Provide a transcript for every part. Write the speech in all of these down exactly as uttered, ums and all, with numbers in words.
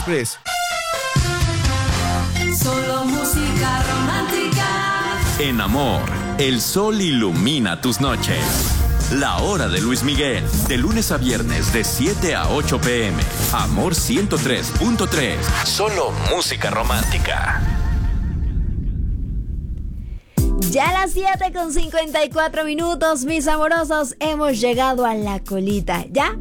Express. Solo música romántica. En Amor, el sol ilumina tus noches. La hora de Luis Miguel, de lunes a viernes de siete a ocho pm. Amor ciento tres punto tres. Solo música romántica. Ya a las siete con cincuenta y cuatro minutos, mis amorosos, hemos llegado a la colita. ¿Ya?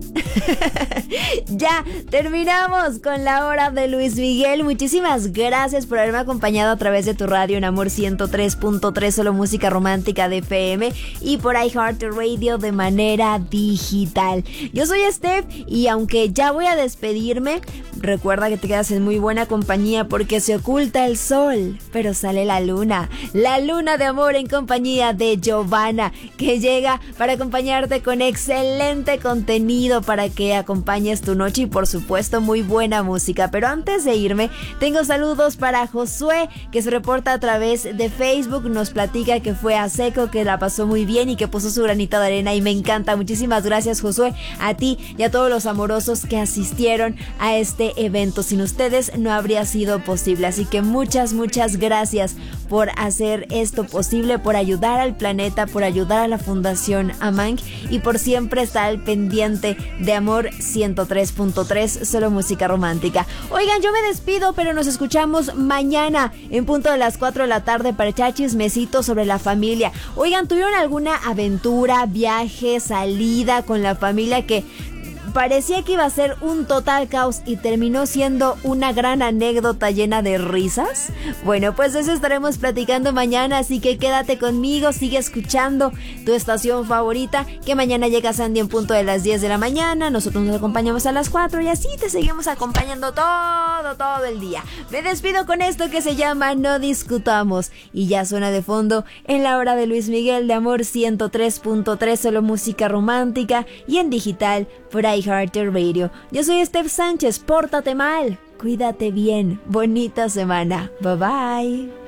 Ya terminamos con la hora de Luis Miguel. Muchísimas gracias por haberme acompañado a través de tu radio en Amor ciento tres punto tres, solo música romántica de F M, y por iHeartRadio de manera digital. Yo soy Steph y aunque ya voy a despedirme, recuerda que te quedas en muy buena compañía porque se oculta el sol, pero sale la luna. La luna de amor en compañía de Giovanna, que llega para acompañarte con excelente contenido para que acompañes tu noche y por supuesto muy buena música. Pero antes de irme, tengo saludos para Josué, que se reporta a través de Facebook, nos platica que fue a Seco, que la pasó muy bien y que puso su granito de arena y me encanta. Muchísimas gracias, Josué, a ti y a todos los amorosos que asistieron a este evento. Sin ustedes no habría sido posible, así que muchas, muchas gracias por hacer esto posible, por ayudar al planeta, por ayudar a la Fundación Amanc y por siempre estar al pendiente de Amor ciento tres punto tres, solo música romántica. Oigan, yo me despido, pero nos escuchamos mañana en punto de las cuatro de la tarde para echar chismecitos sobre la familia. Oigan, ¿tuvieron alguna aventura, viaje, salida con la familia que parecía que iba a ser un total caos y terminó siendo una gran anécdota llena de risas? Bueno, pues eso estaremos platicando mañana, así que quédate conmigo, sigue escuchando tu estación favorita, que mañana llega Sandy en punto de las diez de la mañana, nosotros nos acompañamos a las cuatro y así te seguimos acompañando todo, todo el día. Me despido con esto que se llama No Discutamos y ya suena de fondo en la hora de Luis Miguel de Amor ciento tres punto tres, solo música romántica y en digital por iHeartRadio. Yo soy Steph Sánchez, pórtate mal, cuídate bien, bonita semana, bye bye.